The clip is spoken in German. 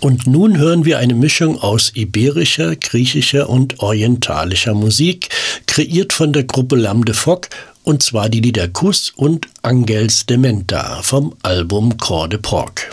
Und nun hören wir eine Mischung aus iberischer, griechischer und orientalischer Musik, kreiert von der Gruppe L'Âme de Phoque, und zwar die Lieder Kus und Angels de Menta vom Album Cor de Porc.